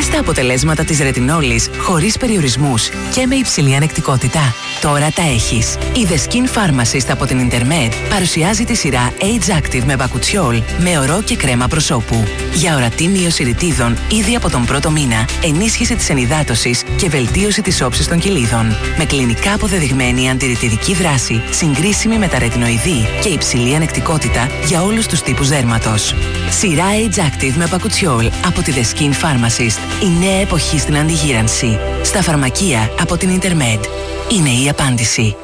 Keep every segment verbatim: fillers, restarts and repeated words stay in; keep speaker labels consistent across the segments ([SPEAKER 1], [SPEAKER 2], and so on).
[SPEAKER 1] Δες τα αποτελέσματα της ρετινόλης χωρίς περιορισμούς και με υψηλή ανεκτικότητα. Τώρα τα έχεις. Η The Skin Pharmacist από την Intermed παρουσιάζει τη σειρά Age Active με μπακουτσιόλ με ορό και κρέμα προσώπου. Για ορατή μείωση ρητίδων ήδη από τον πρώτο μήνα, ενίσχυση της ενυδάτωσης και βελτίωση της όψης των κυλίδων. Με κλινικά αποδεδειγμένη αντιρρητιδική δράση, συγκρίσιμη με τα ρετινοειδή και υψηλή ανεκτικότητα για όλους τους τύπους δέρματος. Σειρά Age Active με μπακουτσιόλ από τη The Skin Pharmacist. Η νέα εποχή στην αντιγύρανση. Στα φαρμακεία από την Intermed. Είναι η απάντηση.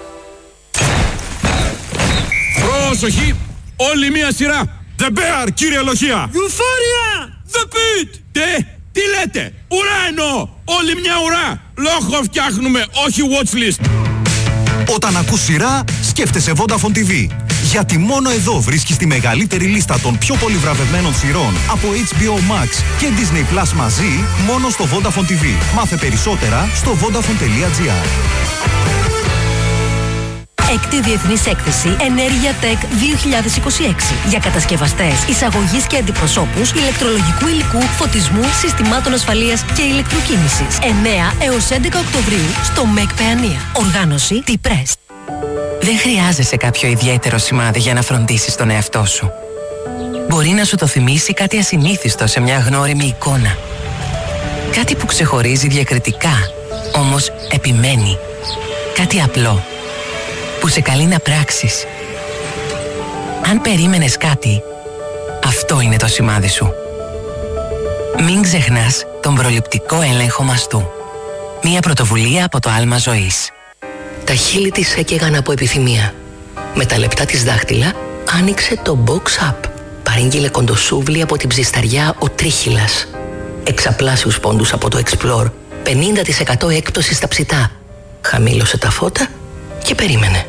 [SPEAKER 2] Πρόσοχη! Όλη μία σειρά! The Bear, κύριε Λοχεία!
[SPEAKER 3] Euphoria!
[SPEAKER 2] The Pit! Τι, τι λέτε? Ουρά εννοώ! Όλη μια ουρά! Λόγο φτιάχνουμε, όχι watchlist!
[SPEAKER 4] Όταν ακούς σειρά, σκέφτεσαι Vodafone τι βι. Γιατί μόνο εδώ βρίσκεις τη μεγαλύτερη λίστα των πιο πολύ βραβευμένων σειρών από έιτς μπι ο Max και Disney Plus μαζί, μόνο στο Vodafone τι βι. Μάθε περισσότερα στο vodafone τελεία gr.
[SPEAKER 5] Έκτη Διεθνής Έκθεση Ενέργεια Tech δύο χιλιάδες είκοσι έξι για κατασκευαστές, εισαγωγής και αντιπροσώπους ηλεκτρολογικού υλικού, φωτισμού, συστημάτων ασφαλείας και ηλεκτροκίνησης. εννέα έως έντεκα Οκτωβρίου στο ΜΕΚ Παιανία. Οργάνωση T-Press.
[SPEAKER 1] Δεν χρειάζεσαι κάποιο ιδιαίτερο σημάδι για να φροντίσεις τον εαυτό σου. Μπορεί να σου το θυμίσει κάτι ασυνήθιστο σε μια γνώριμη εικόνα. Κάτι που ξεχωρίζει διακριτικά, όμως επιμένει. Κάτι απλό, που σε καλεί να πράξεις. Αν περίμενες κάτι, αυτό είναι το σημάδι σου. Μην ξεχνάς τον προληπτικό έλεγχο μαστού. Μια πρωτοβουλία από το άλμα ζωής.
[SPEAKER 6] Τα χείλη της έκαιγαν από επιθυμία. Με τα λεπτά της δάχτυλα άνοιξε το Box Up. Παρήγγειλε κοντοσούβλι από την ψισταριά ο Τρίχυλας. Εξαπλάσιους πόντους από το Explore. πενήντα τοις εκατό έκπτωση στα ψητά. Χαμήλωσε τα φώτα και περίμενε.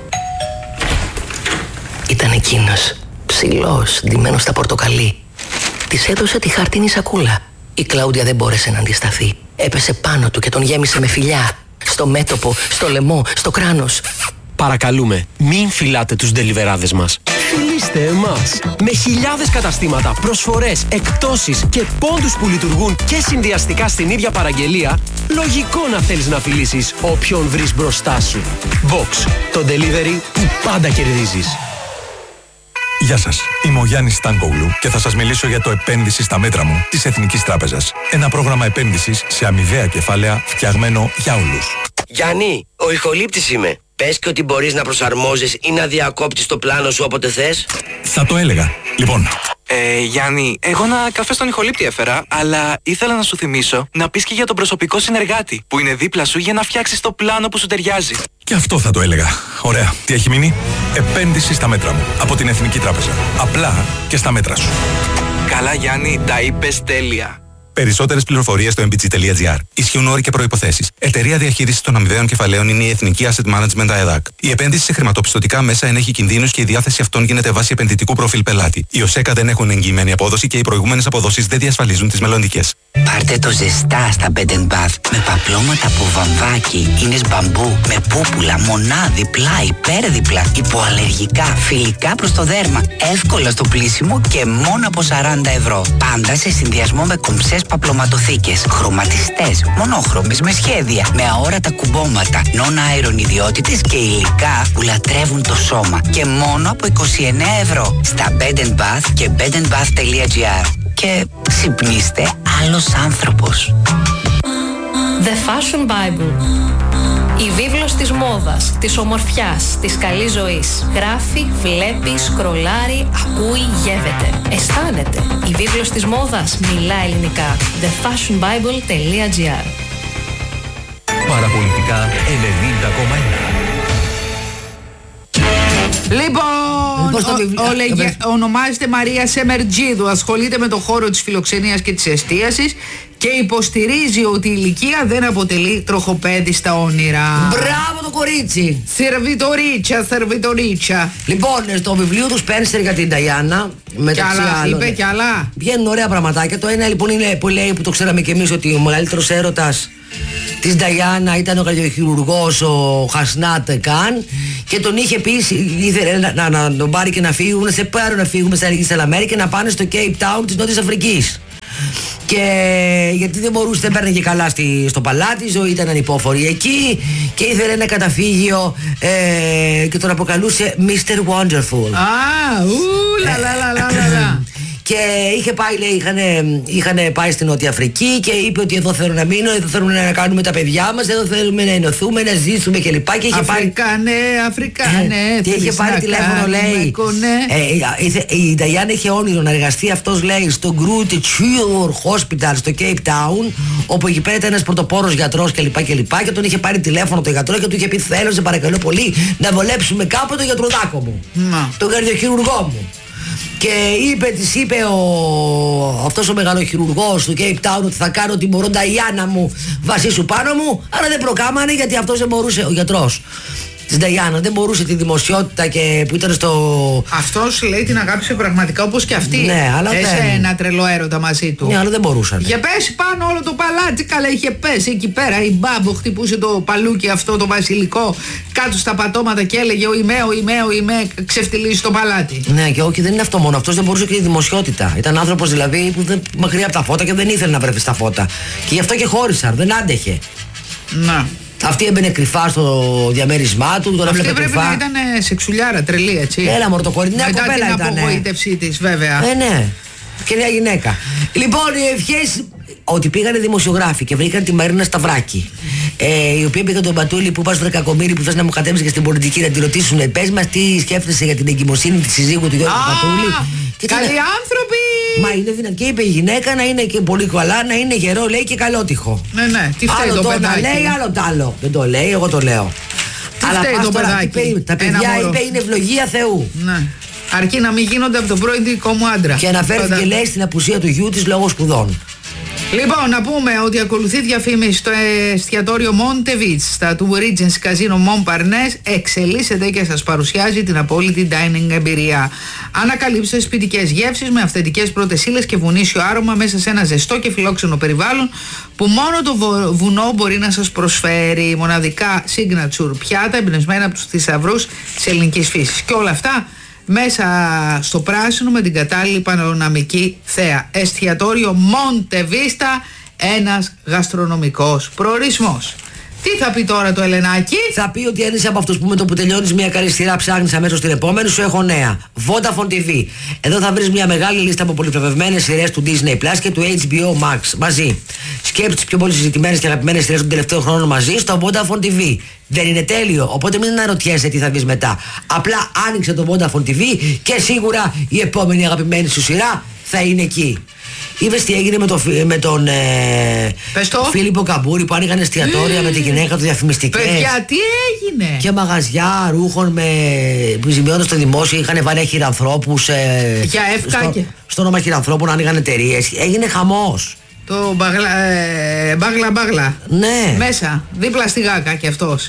[SPEAKER 6] Ήταν εκείνος, ψηλός, ντυμένος στα πορτοκαλί. Της έδωσε τη χαρτίνη σακούλα. Η Κλάουντια δεν μπόρεσε να αντισταθεί. Έπεσε πάνω του και τον γέμισε με φιλιά. Στο μέτωπο, στο λαιμό, στο κράνος.
[SPEAKER 7] Παρακαλούμε, μην φυλάτε τους ντελιβεράδες μας. Φιλήστε εμάς. Με χιλιάδες καταστήματα, προσφορές, εκπτώσεις και πόντους που λειτουργούν και συνδυαστικά στην ίδια παραγγελία, λογικό να θέλεις να φιλήσεις όποιον βρεις μπροστά σου. Box, το delivery που πάντα κερδίζεις.
[SPEAKER 8] Γεια σας, είμαι ο Γιάννης Στάνκογλου και θα σας μιλήσω για το επένδυση στα μέτρα μου της Εθνικής Τράπεζας. Ένα πρόγραμμα επένδυσης σε αμοιβαία κεφάλαια φτιαγμένο για όλους.
[SPEAKER 9] Γιάννη, ο ηχολήπτης είμαι. Πες και ότι μπορείς να προσαρμόζεις ή να διακόπτεις το πλάνο σου όποτε θες.
[SPEAKER 8] Θα το έλεγα. Λοιπόν...
[SPEAKER 10] Ε, Γιάννη, εγώ ένα καφέ στον ηχολήπτη έφερα, αλλά ήθελα να σου θυμίσω να πεις και για τον προσωπικό συνεργάτη που είναι δίπλα σου για να φτιάξεις το πλάνο που σου ταιριάζει.
[SPEAKER 8] Και αυτό θα το έλεγα. Ωραία. Τι έχει μείνει? Επένδυση στα μέτρα μου. Από την Εθνική Τράπεζα. Απλά και στα μέτρα σου.
[SPEAKER 10] Καλά, Γιάννη, τα είπες τέλεια.
[SPEAKER 8] Περισσότερες πληροφορίες στο εμ πι τζι τελεία τζι άρ. Ισχύουν όροι και προϋποθέσεις. Εταιρεία διαχείρισης των αμοιβαίων κεφαλαίων είναι η Εθνική Asset Management ΑΕΔΑΚ. Η επένδυση σε χρηματοπιστωτικά μέσα ενέχει κινδύνους και η διάθεση αυτών γίνεται βάσει επενδυτικού προφίλ πελάτη. Οι ΟΣΕΚΑ δεν έχουν εγγυημένη απόδοση και οι προηγούμενες αποδόσεις δεν διασφαλίζουν τις μελλοντικές.
[SPEAKER 11] Πάρτε το ζεστά στα Bed and Bath με παπλώματα από βαμβάκι, ίνες μπαμπού, με πούπουλα, μονά, διπλά, υπέρδιπλα, υποαλλεργικά, φιλικά προς το δέρμα, εύκολα στο πλήσιμο και μόνο από σαράντα ευρώ. Πάντα σε συνδυασμό με κομψές παπλωματοθήκες, χρωματιστές, μονόχρωμες με σχέδια, με αόρατα κουμπώματα, non-iron ιδιότητες και υλικά που λατρεύουν το σώμα. Και μόνο από είκοσι εννέα ευρώ στα Bed and Bath και bed and bath τελεία gr. Και ξυπνήστε άλλος άνθρωπος.
[SPEAKER 5] The Fashion Bible. Η βίβλος της μόδας, της ομορφιάς, της καλής ζωής. Γράφει, βλέπει, σκρολάρει, ακούει, γεύεται. Αισθάνεται. Η βίβλος της μόδας μιλά ελληνικά. the fashion bible τελεία gr.
[SPEAKER 12] Παραπολιτικά ενενήντα κόμμα ένα.
[SPEAKER 3] Λοιπόν,
[SPEAKER 13] Πώς το
[SPEAKER 3] ο,
[SPEAKER 13] βιβλίο-
[SPEAKER 3] ο, λεγε- ονομάζεται Μαρία Σεμερτζίδου, ασχολείται με το χώρο της φιλοξενίας και της εστίασης και υποστηρίζει ότι η ηλικία δεν αποτελεί τροχοπέδι στα όνειρα.
[SPEAKER 13] Μπράβο το κορίτσι!
[SPEAKER 3] Σερβιτορίτσα, σερβιτορίτσα.
[SPEAKER 13] Λοιπόν, στο βιβλίο του Σπένσερ για την Νταϊάννα, μεταξύ
[SPEAKER 3] Κι άλλα,
[SPEAKER 13] άλλων,
[SPEAKER 3] είπε κι άλλα.
[SPEAKER 13] βγαίνουν ωραία πραγματάκια. Το ένα λοιπόν είναι που λέει, που το ξέραμε κι εμείς, ότι ο μεγαλύτερος έρωτας της Νταϊάννα ήταν ο καρδιοχειρουργός ο Χασνάτ Καν και τον είχε πει, ήθελε να, να, να τον πάρει και να φύγουν, σε πάρω να φύγουμε στα Αμερική και να πάνε στο Cape Town της Νότιας Αφρικής. Και γιατί δεν μπορούσε, δεν παίρνει και καλά στη, στο παλάτι, η ζωή ήταν ανυπόφορη εκεί και ήθελε ένα καταφύγιο ε, και τον αποκαλούσε μίστερ Wonderful.
[SPEAKER 3] Α, ου, λα λα λα λα λα.
[SPEAKER 13] Και είχε πάει, λέει, είχαν, είχαν πάει στην Νότια Αφρική και είπε ότι εδώ θέλω να μείνω, εδώ θέλουμε να κάνουμε τα παιδιά μας, εδώ θέλουμε να ενωθούμε, να ζήσουμε κλπ. Και είχε
[SPEAKER 3] Αφρικάνε, Αφρικάνε.
[SPEAKER 13] Και είχε πάρει τηλέφωνο, λέει. Ε, η Νταϊάννα είχε όνειρο να εργαστεί αυτός, λέει, στο Groote Schuur Hospital στο Cape Town, όπου εκεί πέρα ήταν ένας πρωτοπόρος γιατρός κλπ. Και, και τον είχε πάρει τηλέφωνο το γιατρό και του είχε πει: θέλω, σε παρακαλώ πολύ, να βολέψουμε κάπου το γιατροδάκο μου, τον καρδιοχειρουργό μου. Και είπε, της είπε ο, αυτός ο μεγαλοχειρουργός του Cape Town ότι θα κάνω ό,τι μπορώ, Νταϊάννα μου, βασίσου πάνω μου, αλλά δεν προκάμανε γιατί αυτός δεν μπορούσε, ο γιατρός της Νταϊάννα δεν μπορούσε τη δημοσιότητα και που ήταν στο...
[SPEAKER 3] Αυτός, λέει, την αγάπησε πραγματικά όπως και αυτή.
[SPEAKER 13] Ναι, αλλά
[SPEAKER 3] Έσε
[SPEAKER 13] δεν...
[SPEAKER 3] ένα τρελό έρωτα μαζί του.
[SPEAKER 13] Ναι, αλλά δεν μπορούσαν.
[SPEAKER 3] Είχε πέσει πάνω όλο το παλάτι, καλά είχε πέσει εκεί πέρα. Η Μπάμπο χτυπούσε το παλούκι αυτό το βασιλικό κάτω στα πατώματα και έλεγε: ο Ιμέ, ο Ιμέ, ο Ιμέ, ξεφτυλίζει το παλάτι.
[SPEAKER 13] Ναι, και όχι, δεν είναι αυτό μόνο. Αυτός δεν μπορούσε και η δημοσιότητα. Ήταν άνθρωπος δηλαδή που δεν, μακριά από τα φώτα και δεν ήθελε να βρεθεί στα φώτα. Και γι' αυτό και χώρισαν, δεν άντεχε.
[SPEAKER 3] Να.
[SPEAKER 13] Αυτή έμπαινε κρυφά στο διαμέρισμά του, τον έβλεπε κρυφά.
[SPEAKER 3] Αυτή πρέπει να ήταν σεξουλιάρα, τρελή, έτσι.
[SPEAKER 13] Έλα μωρό το κορίτσι, νέα κοπέλα ήταν.
[SPEAKER 3] Μετά την απογοήτευσή της, βέβαια.
[SPEAKER 13] Ε, ναι. Και νέα γυναίκα. Λοιπόν, οι ευχές ότι πήγανε δημοσιογράφοι και βρήκαν τη Μαρίνα Σταυράκη, ε, η οποία πήγαν τον Μπατούλη που είπα στο Δεκακομήρη που θες να μου κατέβεις και στην πολιτική να τη ρωτήσουν: πες μας τι σκέφτεσαι για την εγκυμοσύνη της συζύγου του Γιώργου Μπατούλη.
[SPEAKER 3] Καλοί άνθρωποι!
[SPEAKER 13] Μα είναι δυνατή. Και είπε η γυναίκα να είναι και πολύ καλά, να είναι γερό, λέει, και καλότυχο.
[SPEAKER 3] Ναι, ναι, τι φταίει
[SPEAKER 13] άλλο
[SPEAKER 3] το
[SPEAKER 13] το
[SPEAKER 3] παιδάκι.
[SPEAKER 13] να λέει, άλλο το άλλο. Δεν το λέει, εγώ το λέω.
[SPEAKER 3] Τι
[SPEAKER 13] αλλά
[SPEAKER 3] φταίει το
[SPEAKER 13] τώρα,
[SPEAKER 3] παιδάκι.
[SPEAKER 13] Τα παιδιά, είπε, είναι ευλογία Θεού.
[SPEAKER 3] Ναι. Αρκεί να μην γίνονται από τον πρώην δικό μου άντρα.
[SPEAKER 13] Και αναφέρθηκε, λέει, στην απουσία του γιού της λόγω σπουδών.
[SPEAKER 3] Λοιπόν, να πούμε ότι ακολουθεί διαφήμιση στο εστιατόριο Montevich στα του Regency Casino Montparnasse, εξελίσσεται και σας παρουσιάζει την απόλυτη dining εμπειρία. Ανακαλύψτε σπιτικές γεύσεις με αυθεντικές πρώτες ύλες και βουνίσιο άρωμα μέσα σε ένα ζεστό και φιλόξενο περιβάλλον που μόνο το βουνό μπορεί να σας προσφέρει. Μοναδικά signature πιάτα εμπνευσμένα από τους θησαυρούς της ελληνικής φύσης. Και όλα αυτά μέσα στο πράσινο με την κατάλληλη πανοραμική θέα. Εστιατόριο Monte Vista, ένας γαστρονομικός προορισμός. Τι θα πει τώρα το Ελενάκι?
[SPEAKER 13] Θα πει ότι ένας από αυτούς που με το που τελειώνεις μια καλή σειρά ψάχνεις αμέσως την επόμενη, σου έχω νέα. Vodafone τι βι. Εδώ θα βρεις μια μεγάλη λίστα από πολυπρεβευμένες σειρές του Disney Plus και του έιτς μπι ο Max μαζί. Σκέψου τις πιο πολύ συζητημένες και αγαπημένες σειρές των τελευταίων χρόνων μαζί στο Vodafone τι βι. Δεν είναι τέλειο, οπότε μην αναρωτιέσαι τι θα δεις μετά. Απλά άνοιξε το Vodafone τι βι και σίγουρα η επόμενη αγαπημένη σου σειρά θα είναι εκεί. Είδες τι έγινε με, το, με τον ε, Φίλιππο Καμπούρη που άνοιγαν εστιατόρια mm. με τη γυναίκα του διαφημιστικές.
[SPEAKER 3] Παιδιά, τι έγινε?
[SPEAKER 13] Και μαγαζιά ρούχων με, που ζημιώνοντας το δημόσιο είχαν βάλει χειρανθρώπους ε,
[SPEAKER 3] για εύκα
[SPEAKER 13] στο,
[SPEAKER 3] και...
[SPEAKER 13] στο όνομα χειρανθρώπων άνοιγαν εταιρείες. Έγινε χαμός.
[SPEAKER 3] Το μπαγλα, ε, μπάγλα μπάγλα.
[SPEAKER 13] Ναι.
[SPEAKER 3] Μέσα, δίπλα στη Γάκα κι αυτός.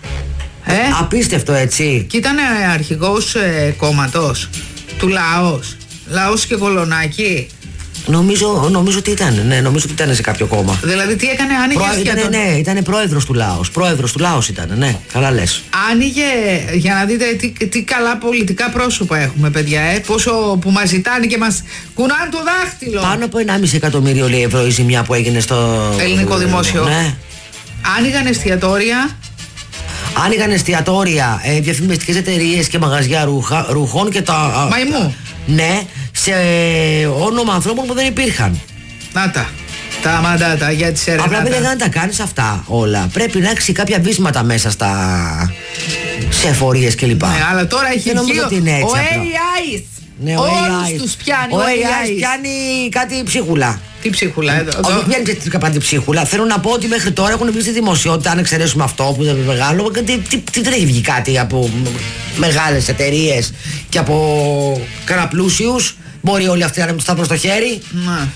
[SPEAKER 3] Ε?
[SPEAKER 13] Απίστευτο, έτσι.
[SPEAKER 3] Και ήταν αρχηγός ε, κόμματος του Λαός. Λαός και Κολονάκι.
[SPEAKER 13] Νομίζω, νομίζω ότι ήταν, ναι, νομίζω ότι ήταν σε κάποιο κόμμα.
[SPEAKER 3] Δηλαδή τι έκανε, άνοιγε
[SPEAKER 13] Προ, ήτανε, τον... Ναι, ήταν πρόεδρος του Λάος. Πρόεδρος του Λάος ήταν, ναι, καλά λες.
[SPEAKER 3] Άνοιγε, για να δείτε τι, τι καλά πολιτικά πρόσωπα έχουμε, παιδιά, ε, πόσο που μας ζητάνε και μας κουνάνε το δάχτυλο.
[SPEAKER 13] Πάνω από ενάμιση εκατομμύριο, λέει, ευρώ η ζημιά που έγινε στο
[SPEAKER 3] ελληνικό δημόσιο.
[SPEAKER 13] Ναι.
[SPEAKER 3] Άνοιγαν εστιατόρια.
[SPEAKER 13] Άνοιγαν εστιατόρια, ε, διαφημιστικές εταιρείες και μαγαζιά ρούχα, ρούχων και τα...
[SPEAKER 3] Μαϊμού.
[SPEAKER 13] Ναι, σε όνομα ανθρώπων που δεν υπήρχαν.
[SPEAKER 3] Να τα. Τα μαντάτα για τη σερενάτα.
[SPEAKER 13] Απλά δεν να τα κάνεις αυτά όλα. Πρέπει να έχεις κάποια βίσματα μέσα στα... σε εφορίες κλπ.
[SPEAKER 3] Ναι, αλλά τώρα έχει βγει ο
[SPEAKER 13] έτσι,
[SPEAKER 3] ο έι άι.
[SPEAKER 13] Ναι, ο
[SPEAKER 3] όλους τους πιάνει
[SPEAKER 13] ο έι άι. πιάνει κάτι ψίχουλα.
[SPEAKER 3] Τι ψίχουλα εδώ?
[SPEAKER 13] Όχι, πιάνει κάτι ψίχουλα. Θέλω να πω ότι μέχρι τώρα έχουν βγει στη δημοσιότητα, αν εξαιρέσουμε αυτό που δεν είναι μεγάλο, τι, τι, τι δεν έχει βγει κάτι από μεγάλες εταιρείες και από καναπλούσιους. Μπορεί όλοι αυτοί να είναι σταυρό στο χέρι.
[SPEAKER 3] Να.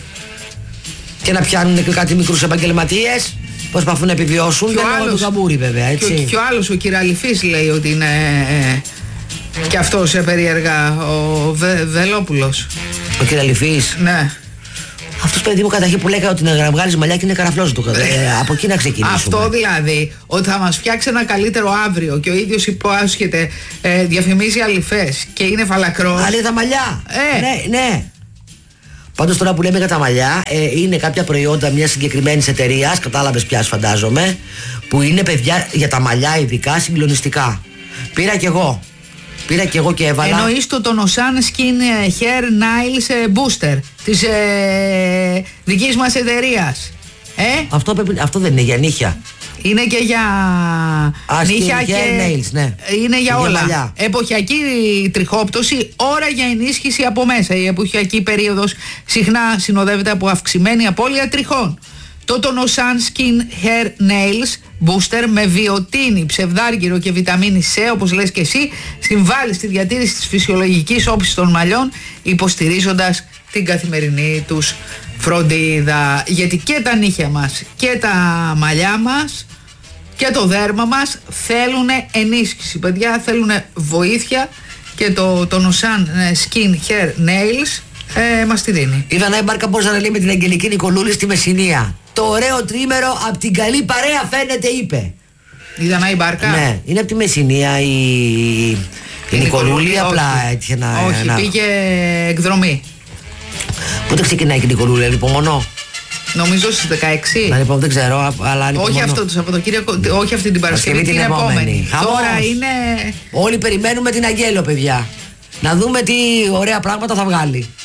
[SPEAKER 13] Και να πιάνουν και κάτι μικρούς επαγγελματίες. Προσπαθούν να επιβιώσουν.
[SPEAKER 3] Και
[SPEAKER 13] δεν είναι το Καμπούρη, βέβαια. Έτσι.
[SPEAKER 3] Και, και ο άλλος, ο Κυραλυφής, λέει ότι είναι. Ε, και αυτός ε, περίεργα. Ο Βε, Βελόπουλος.
[SPEAKER 13] Ο Κυραλυφής.
[SPEAKER 3] Ναι.
[SPEAKER 13] Αυτός, παιδί μου, καταρχήν που λέγανε ότι να βγάλεις μαλλιά και είναι καραφλός του. ε, από εκεί να ξεκινήσουμε.
[SPEAKER 3] Αυτό δηλαδή, ότι θα μας φτιάξει ένα καλύτερο αύριο και ο ίδιος υπόσχεται, ε, διαφημίζει αληφές και είναι φαλακρός.
[SPEAKER 13] Αλλά τα μαλλιά.
[SPEAKER 3] Ε.
[SPEAKER 13] Ναι, ναι. Πάντως τώρα που λέμε για τα μαλλιά, ε, είναι κάποια προϊόντα μιας συγκεκριμένης εταιρείας, κατάλαβες ποιας φαντάζομαι, που είναι παιδιά για τα μαλλιά ειδικά συγκλονιστικά. Πήρα κι εγώ. Πήρα κι εγώ και έβαλα.
[SPEAKER 3] Εννοείς το Tonosan Skin Hair Nails Booster της ε, δικής μας εταιρείας. Ε?
[SPEAKER 13] Αυτό, πρέπει, αυτό δεν είναι για νύχια.
[SPEAKER 3] Είναι και για
[SPEAKER 13] Α,
[SPEAKER 3] νύχια και
[SPEAKER 13] nails, ναι.
[SPEAKER 3] Είναι για
[SPEAKER 13] και
[SPEAKER 3] όλα.
[SPEAKER 13] Για
[SPEAKER 3] εποχιακή τριχόπτωση, ώρα για ενίσχυση από μέσα. Η εποχιακή περίοδος συχνά συνοδεύεται από αυξημένη απώλεια τριχών. Το Tonosan Skin Hair Nails Booster με βιοτίνη, ψευδάργυρο και βιταμίνη C, όπως λες και εσύ, συμβάλλει στη διατήρηση της φυσιολογικής όψης των μαλλιών, υποστηρίζοντας την καθημερινή τους φροντίδα. Γιατί και τα νύχια μας και τα μαλλιά μας και το δέρμα μας θέλουν ενίσχυση, παιδιά, θέλουν βοήθεια, και το Tonosan Skin Hair Nails ε, μας τη δίνει.
[SPEAKER 13] Η Δανάη Μπάρκα μπορείς να λέει με την Αγγελική Νικολούλη στη Μεσσηνία. Το ωραίο τρίμερο απ' την καλή παρέα φαίνεται, είπε.
[SPEAKER 3] Η Δανάη Μπάρκα.
[SPEAKER 13] Ναι, είναι απ' τη Μεσσηνία η, η, η Νικολούλη, απλά έτυχε να...
[SPEAKER 3] Όχι,
[SPEAKER 13] να...
[SPEAKER 3] πήγε εκδρομή.
[SPEAKER 13] Πότε ξεκινάει και η Νικολούλη, λοιπόν, μόνο.
[SPEAKER 3] Νομίζω στις δεκαέξι.
[SPEAKER 13] Να, λοιπόν, δεν ξέρω, αλλά
[SPEAKER 3] όχι
[SPEAKER 13] μόνο...
[SPEAKER 3] αυτό το Σαββατοκύριακο, όχι αυτή την Παρασκευή, την,
[SPEAKER 13] την
[SPEAKER 3] επόμενη.
[SPEAKER 13] επόμενη.
[SPEAKER 3] Τώρα είναι...
[SPEAKER 13] Όλοι περιμένουμε την Αγγέλο, παιδιά. Να δούμε τι ωραία πράγματα θα βγάλει.